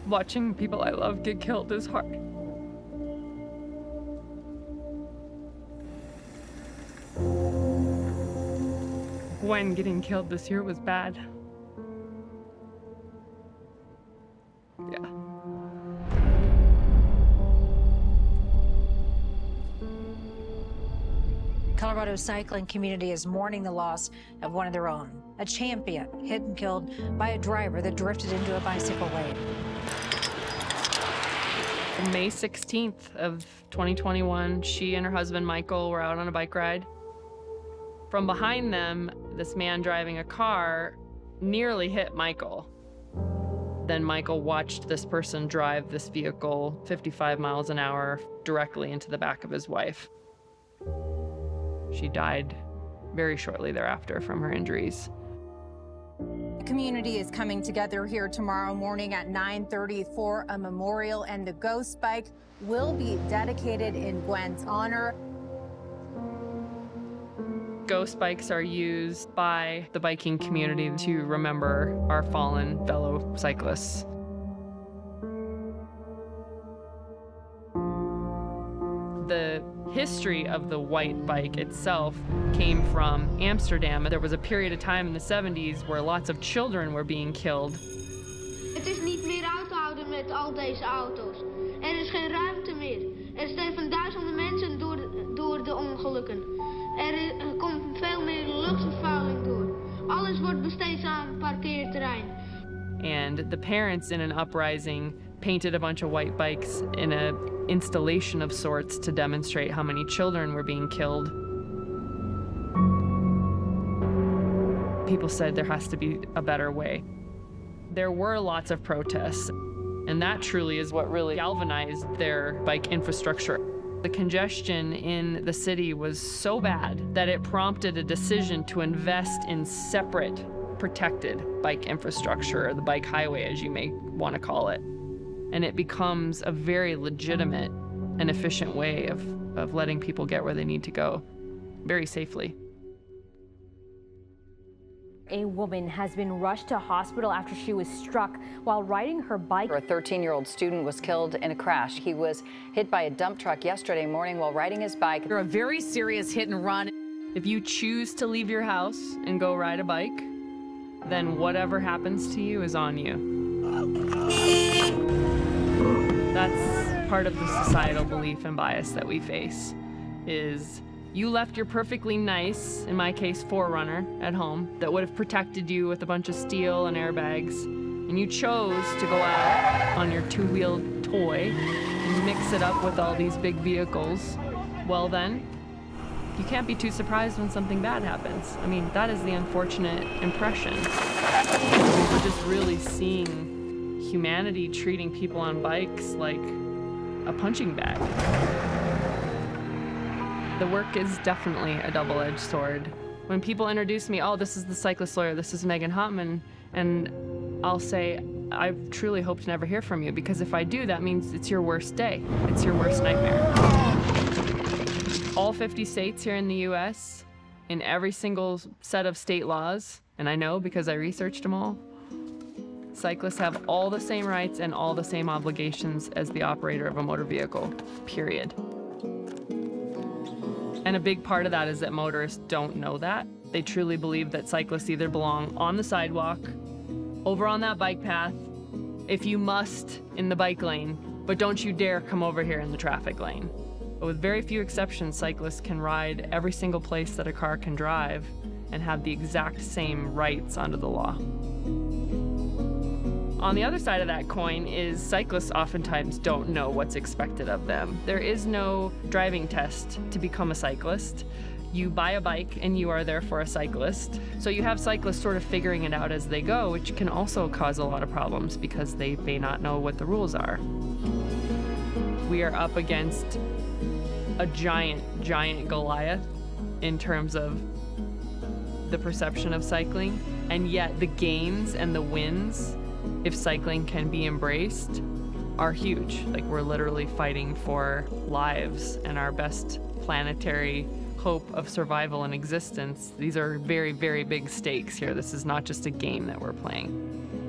Watching people I love get killed is hard. Gwen getting killed this year was bad. Yeah. Colorado's cycling community is mourning the loss of one of their own, a champion hit and killed by a driver that drifted into a bicycle lane. May 16th of 2021, she and her husband Michael were out on a bike ride. From behind them, this man driving a car nearly hit Michael. Then Michael watched this person drive this vehicle 55 miles an hour directly into the back of his wife. She died very shortly thereafter from her injuries. The community is coming together here tomorrow morning at 9:30 for a memorial, and the ghost bike will be dedicated in Gwen's honor. Ghost bikes are used by the biking community to remember our fallen fellow cyclists. The history of the white bike itself came from Amsterdam. There was a period of time in the 70s where lots of children were being killed. Het is niet meer uit te houden met al deze auto's. Er is geen ruimte meer. Er sterven duizenden mensen door de ongelukken. Er komt veel meer luchtvervuiling door. Alles wordt besteed aan parkeerterrein. And the parents in an uprising painted a bunch of white bikes in an installation of sorts to demonstrate how many children were being killed. People said there has to be a better way. There were lots of protests, and that truly is what really galvanized their bike infrastructure. The congestion in the city was so bad that it prompted a decision to invest in separate protected bike infrastructure, or the bike highway as you may want to call it. And it becomes a very legitimate and efficient way of letting people get where they need to go very safely. A woman has been rushed to hospital after she was struck while riding her bike. A 13-year-old student was killed in a crash. He was hit by a dump truck yesterday morning while riding his bike. A very serious hit and run. If you choose to leave your house and go ride a bike, then whatever happens to you is on you. That's part of the societal belief and bias that we face, is you left your perfectly nice, in my case, 4Runner at home that would have protected you with a bunch of steel and airbags, and you chose to go out on your two-wheeled toy and mix it up with all these big vehicles. Well then, you can't be too surprised when something bad happens. I mean, that is the unfortunate impression. We're just really seeing humanity treating people on bikes like a punching bag. The work is definitely a double-edged sword. When people introduce me, oh, this is the cyclist lawyer, this is Megan Hopman, and I'll say, I truly hope to never hear from you, because if I do, that means it's your worst day. It's your worst nightmare. All 50 states here in the US, in every single set of state laws, and I know because I researched them all, cyclists have all the same rights and all the same obligations as the operator of a motor vehicle, period. And a big part of that is that motorists don't know that. They truly believe that cyclists either belong on the sidewalk, over on that bike path, if you must, in the bike lane, but don't you dare come over here in the traffic lane. But with very few exceptions, cyclists can ride every single place that a car can drive and have the exact same rights under the law. On the other side of that coin is cyclists oftentimes don't know what's expected of them. There is no driving test to become a cyclist. You buy a bike and you are therefore a cyclist. So you have cyclists sort of figuring it out as they go, which can also cause a lot of problems because they may not know what the rules are. We are up against a giant Goliath in terms of the perception of cycling, and yet the gains and the wins, if cycling can be embraced, are huge. Like, we're literally fighting for lives and our best planetary hope of survival and existence. These are very, very big stakes here. This is not just a game that we're playing.